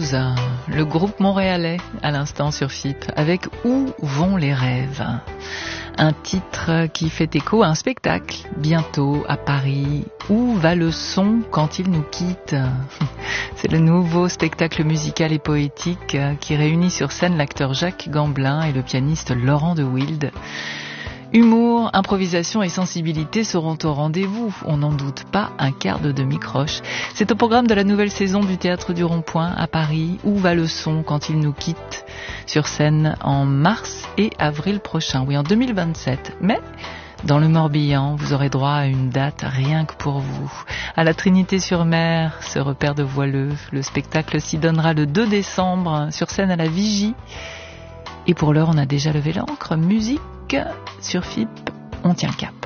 Blues, le groupe montréalais à l'instant sur FIP, avec Où vont les rêves, un titre qui fait écho à un spectacle bientôt à Paris. Où va le son quand il nous quitte? C'est le nouveau spectacle musical et poétique qui réunit sur scène l'acteur Jacques Gamblin et le pianiste Laurent de Wilde. Humour, improvisation et sensibilité seront au rendez-vous, on n'en doute pas, un quart de demi-croche. C'est au programme de la nouvelle saison du Théâtre du Rond-Point à Paris. Où va le son quand il nous quitte? Sur scène en mars et avril prochain, oui, en 2027. Mais dans le Morbihan, vous aurez droit à une date rien que pour vous. À la Trinité-sur-Mer, ce repère de voileux, le spectacle s'y donnera le 2 décembre sur scène à la Vigie. Et pour l'heure, on a déjà levé l'ancre. Musique sur FIP, on tient cap.